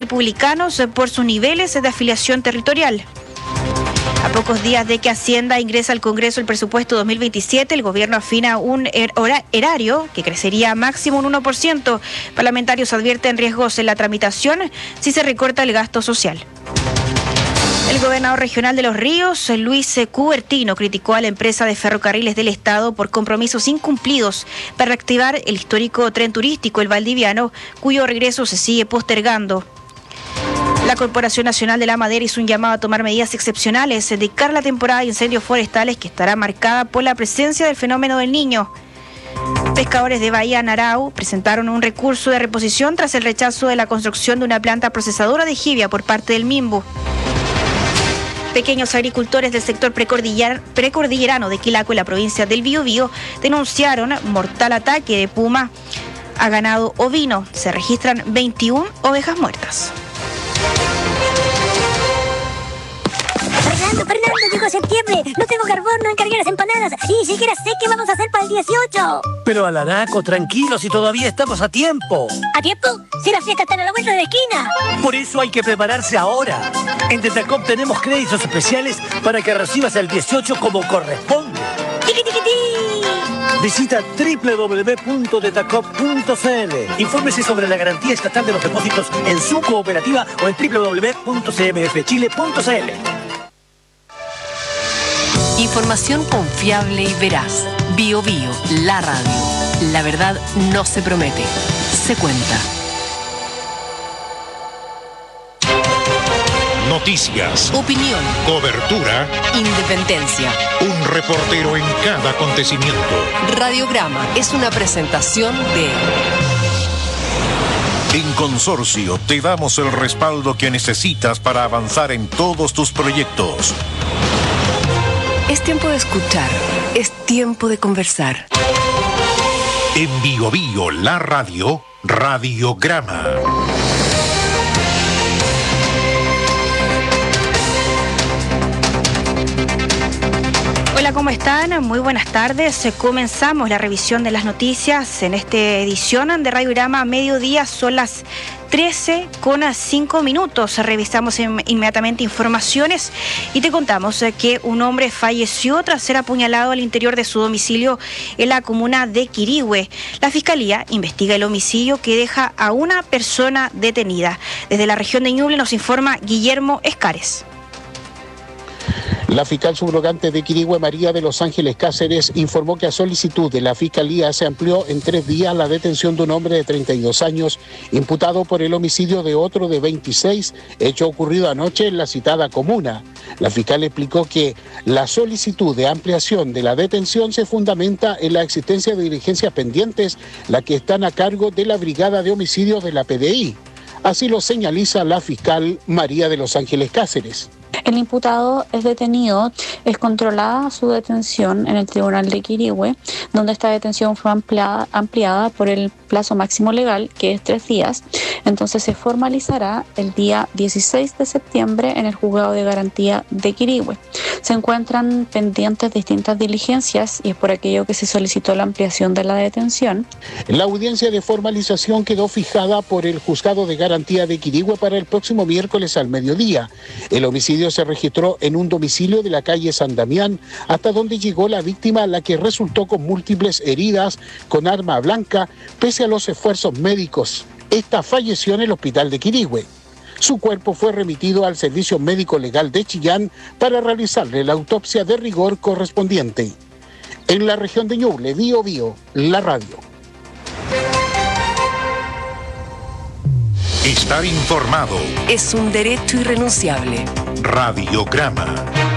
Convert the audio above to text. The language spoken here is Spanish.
republicanos por sus niveles de afiliación territorial. A pocos días de que Hacienda ingresa al Congreso el presupuesto 2027, el gobierno afina un erario que crecería máximo un 1%. Parlamentarios advierten riesgos en la tramitación si se recorta el gasto social. El gobernador regional de Los Ríos, Luis Cubertino, criticó a la empresa de ferrocarriles del Estado por compromisos incumplidos para reactivar el histórico tren turístico El Valdiviano, cuyo regreso se sigue postergando. La Corporación Nacional de la Madera hizo un llamado a tomar medidas excepcionales de cara a la temporada de incendios forestales que estará marcada por la presencia del fenómeno del Niño. Pescadores de Bahía Narao presentaron un recurso de reposición tras el rechazo de la construcción de una planta procesadora de jibia por parte del Minbu. Pequeños agricultores del sector precordillerano de Quilaco, en la provincia del Biobío, denunciaron mortal ataque de puma a ganado ovino. Se registran 21 ovejas muertas. Fernando, llegó septiembre. No tengo carbón, no encargué las empanadas. Y ni siquiera sé qué vamos a hacer para el 18. Pero Alaraco, tranquilo, si todavía estamos a tiempo. ¿A tiempo? Si las fiestas están a la vuelta de la esquina. Por eso hay que prepararse ahora. En Tetacop tenemos créditos especiales para que recibas el 18 como corresponde. ¡Tiqui, tiqui, ti! Visita www.tetacop.cl. Infórmese sobre la garantía estatal de los depósitos en su cooperativa o en www.cmfchile.cl. Información confiable y veraz. Bio Bio, la radio. La verdad no se promete, se cuenta. Noticias, Opinión, cobertura, independencia. Un reportero en cada acontecimiento. Radiograma es una presentación de... En Consorcio te damos el respaldo que necesitas para avanzar en todos tus proyectos. Es tiempo de escuchar, es tiempo de conversar. En Bio Bio, la radio, Radiograma. Hola, ¿cómo están? Muy buenas tardes. Comenzamos la revisión de las noticias en esta edición de Radiograma Mediodía. Son las 13:05. Revisamos inmediatamente informaciones y te contamos que un hombre falleció tras ser apuñalado al interior de su domicilio en la comuna de Quirihue. La Fiscalía investiga el homicidio que deja a una persona detenida. Desde la región de Ñuble nos informa Guillermo Escares. La fiscal subrogante de Quirihue, María de los Ángeles Cáceres, informó que a solicitud de la Fiscalía se amplió en 3 días la detención de un hombre de 32 años, imputado por el homicidio de otro de 26, hecho ocurrido anoche en la citada comuna. La fiscal explicó que la solicitud de ampliación de la detención se fundamenta en la existencia de diligencias pendientes, las que están a cargo de la Brigada de Homicidios de la PDI. Así lo señaliza la fiscal María de los Ángeles Cáceres. El imputado es detenido, es controlada su detención en el Tribunal de Quirihue, donde esta detención fue ampliada por el plazo máximo legal, que es 3 días. Entonces se formalizará el día 16 de septiembre en el Juzgado de Garantía de Quirihue. Se encuentran pendientes distintas diligencias y es por aquello que se solicitó la ampliación de la detención. La audiencia de formalización quedó fijada por el Juzgado de Garantía de Quirihue para el próximo miércoles al mediodía. El homicidio se registró en un domicilio de la calle San Damián, hasta donde llegó la víctima, la que resultó con múltiples heridas con arma blanca, pese a los esfuerzos médicos. Esta falleció en el hospital de Quirihue. Su cuerpo fue remitido al Servicio Médico Legal de Chillán para realizarle la autopsia de rigor correspondiente. En la región de Ñuble, Bio Bio, la radio. Estar informado es un derecho irrenunciable. Radiograma.